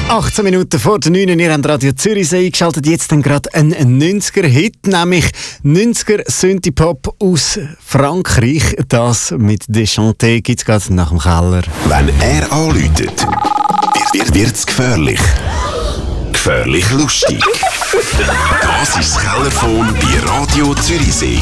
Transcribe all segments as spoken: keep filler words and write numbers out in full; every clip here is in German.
achtzehn Minuten vor der neun. Ihr habt Radio Zürichsee eingeschaltet. Jetzt dann gerade ein neunziger-Hit, nämlich neunziger Synthie-Pop aus Frankreich. Das mit Deschanté gibt es gerade nach dem Keller. Wenn er anläutet, wird, wird es gefährlich. Gefährlich lustig. Das ist das Kellerphone bei Radio Zürichsee.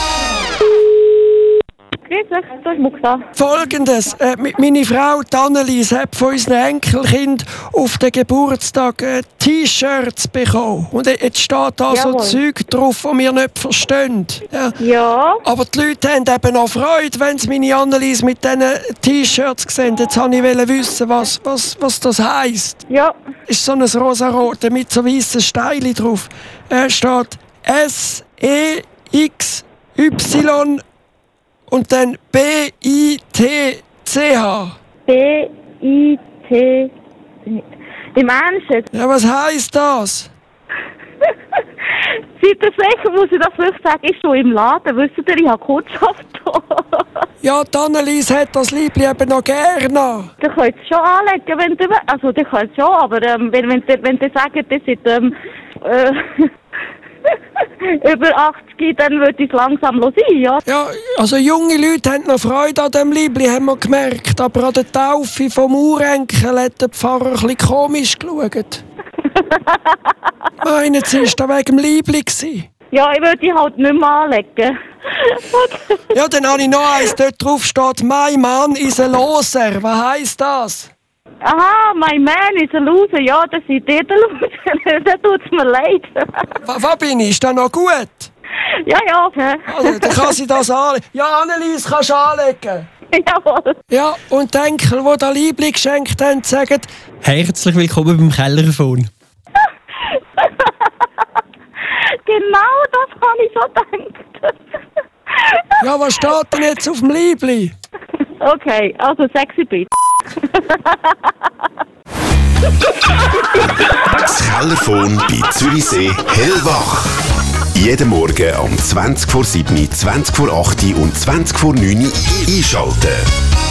Das ist Muxa. Folgendes, äh, m- meine Frau Annelies hat von unseren Enkelkind auf den Geburtstag äh, T-Shirts bekommen. Und äh, jetzt steht da so Jawohl. Zeug drauf, das wir nicht verstehen. Ja. Ja. Aber die Leute haben eben auch Freude, wenn sie meine Annelies mit diesen T-Shirts sehen. Jetzt wollte ich wissen, was, was, was das heisst. Ja. Ist so ein rosa-rote mit so weißen Steinen drauf. Er steht S E X Y und dann B I T C H. B I T. Im Ernst? Ja, was heisst das? Seid ihr sicher, muss ich das wirklich sagen, ist schon im Laden. Wisst ihr, ich habe Kundschaft hier. Ja, die Annelies hat das Liebling eben noch gerne. Ihr könnt es schon anlegen, wenn ihr... Also, ihr könnt es schon, aber ähm, wenn, wenn, ihr, wenn ihr sagt, ihr seid ähm, äh, über achtzig, dann würde ich es langsam sein, ja? Ja, also junge Leute haben noch Freude an dem Liebling, haben wir gemerkt. Aber an der Taufe vom Urenkel hat der Pfarrer ein bisschen komisch geschaut. Meinen Sie, ist da wegen dem Liebling gewesen? Ja, ich würde die halt nicht mehr anlegen. Ja, dann habe ich noch eins, dort drauf steht, «My man is a loser». Was heisst das? Aha, mein Mann ist ein Loser. Ja, das ist der der Loser. Da tut es mir leid. Was bin ich? Ist das noch gut? Ja, ja. hä? Also, dann kann sie das anlegen. Ja, Annelies, kannst du anlegen. Jawohl. Ja, und die Enkel, die das Liebling geschenkt haben, sagen, Herzlich willkommen beim Kellerphone. Genau, das kann ich so denken. ja, was steht denn jetzt auf dem Liebling? Okay, also sexy Bitch. Das Kellerphone bei Zürichsee hellwach. Jeden Morgen um zwanzig vor sieben, zwanzig vor acht und zwanzig vor neun einschalten.